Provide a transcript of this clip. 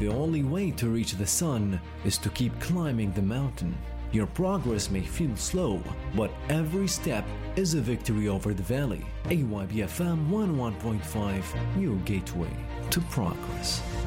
the only way to reach the sun is to keep climbing the mountain. Your progress may feel slow, but every step is a victory over the valley. AYBFM 101.5, your gateway to progress.